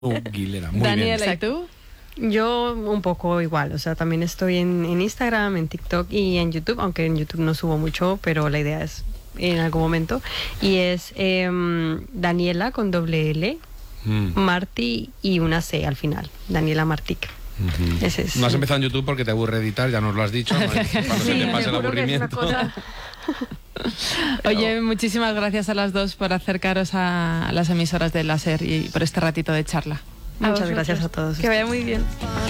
Aguilera, muy Daniela, bien. ¿y tú? Yo un poco igual, o sea, también estoy en Instagram, en TikTok y en YouTube, aunque en YouTube no subo mucho, pero la idea es en algún momento. Y es Daniela con doble L, Martí y una C al final, Daniela Martic. Ese es. No has empezado en YouTube porque te aburre editar, ya nos lo has dicho, ¿no? Cuando se te pase el aburrimiento. Oye, muchísimas gracias a las dos por acercaros a las emisoras de Láser y por este ratito de charla. Muchas gracias a todos. Que vaya muy bien.